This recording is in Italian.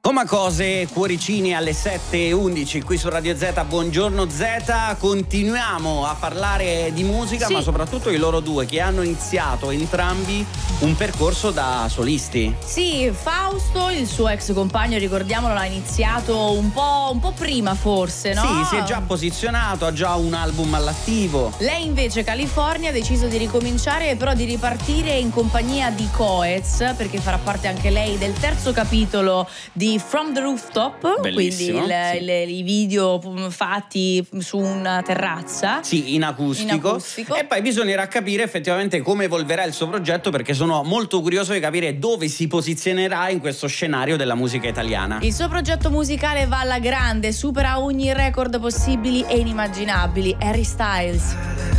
Coma Cose, cuoricini alle 7:11 qui su Radio Z. Buongiorno Z, continuiamo a parlare di musica, sì, ma soprattutto i loro due che hanno iniziato entrambi un percorso da solisti. Sì, Fausto, il suo ex compagno, ricordiamolo, l'ha iniziato un po' prima forse, no? Sì, si è già posizionato, ha già un album all'attivo. Lei invece, California, ha deciso di ricominciare, però di ripartire in compagnia di Coez, perché farà parte anche lei del terzo capitolo di From the Rooftop. Bellissimo, quindi i video fatti su una terrazza. Sì, in acustico. E poi bisognerà capire effettivamente come evolverà il suo progetto, perché sono molto curioso di capire dove si posizionerà in questo scenario della musica italiana. Il suo progetto musicale va alla grande, supera ogni record possibili e inimmaginabili. Harry Styles.